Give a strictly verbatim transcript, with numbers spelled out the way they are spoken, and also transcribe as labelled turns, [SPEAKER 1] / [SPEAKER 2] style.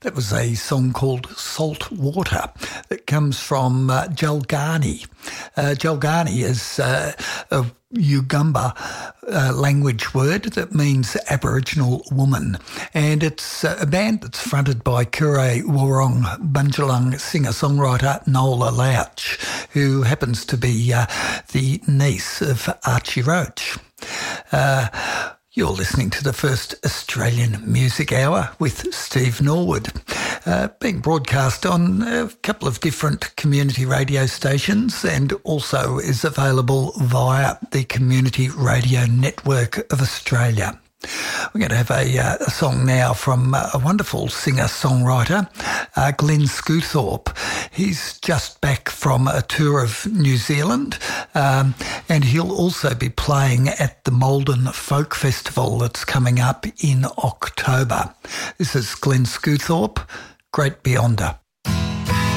[SPEAKER 1] That was a song called Salt Water that comes from uh, Jalgani. Uh, Jalgani is uh, a Yugamba uh, language word that means Aboriginal woman. And it's uh, a band that's fronted by Kure Warong Bunjalung singer-songwriter Nola Louch, who happens to be uh, the niece of Archie Roach. Uh, You're listening to the first Australian Music Hour with Steve Norwood, uh, being broadcast on a couple of different community radio stations and also is available via the Community Radio Network of Australia. We're going to have a, uh, a song now from uh, a wonderful singer-songwriter, uh, Glenn Scewthorpe. He's just back from a tour of New Zealand, um, and he'll also be playing at the Malden Folk Festival that's coming up in October. This is Glenn Scewthorpe, Great Beyonder.